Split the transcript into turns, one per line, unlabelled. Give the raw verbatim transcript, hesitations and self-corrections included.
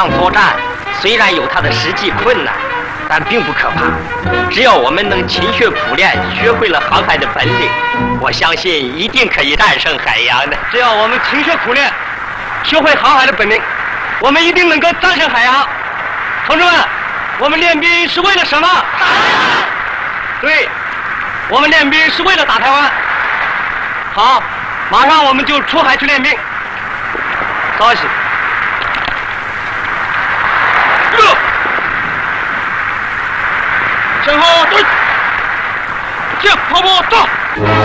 上作战，虽然有它的实际困难，但并不可怕。只要我们能勤学苦练，学会了航海的本领，我相信一定可以战胜海洋的。
只要我们勤学苦练，学会航海的本领，我们一定能够战胜海洋。同志们，我们练兵是为了什么？打台湾。对，我们练兵是为了打台湾。好，马上我们就出海去练兵。稍息。哟，向后退，向跑步走。